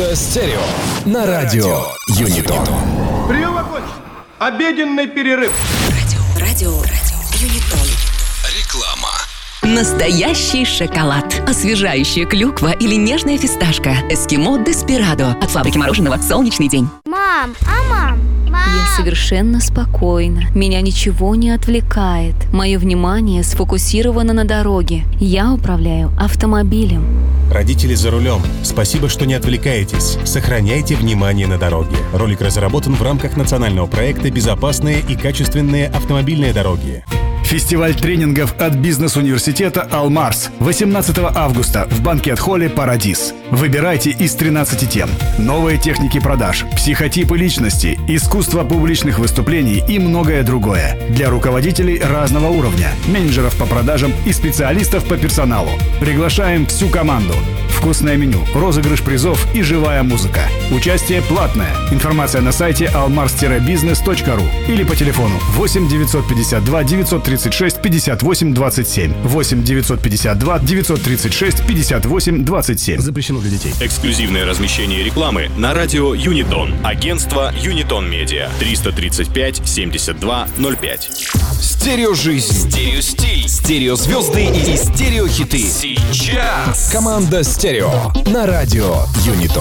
Команда «Стерео» на радио Юнитон. Прием окончен. Обеденный перерыв. Радио Юнитон. Реклама. Настоящий шоколад. Освежающая клюква или нежная фисташка. Эскимо Деспирадо. От фабрики мороженого «Солнечный день». Мам. Я совершенно спокойна. Меня ничего не отвлекает. Мое внимание сфокусировано на дороге. Я управляю автомобилем. Родители за рулем. Спасибо, что не отвлекаетесь. Сохраняйте внимание на дороге. Ролик разработан в рамках национального проекта «Безопасные и качественные автомобильные дороги». Фестиваль тренингов от бизнес-университета «Алмарс» 18 августа в банкет-холле «Парадис». Выбирайте из 13 тем. Новые техники продаж, психотипы личности, искусство публичных выступлений и многое другое. Для руководителей разного уровня, менеджеров по продажам и специалистов по персоналу. Приглашаем всю команду. Вкусное меню, розыгрыш призов и живая музыка. Участие платное. Информация на сайте almars-business.ru или по телефону 8 952 936 58 27. 8 952 936 58 27. Запрещено для детей. Эксклюзивное размещение рекламы на радио Юнитон. Агентство Юнитон Медиа. 335 72 05. Стерео-жизнь. Стереостиль. Стереозвезды и стереохиты. Сейчас. Команда «Стерео» на радио Юнитон.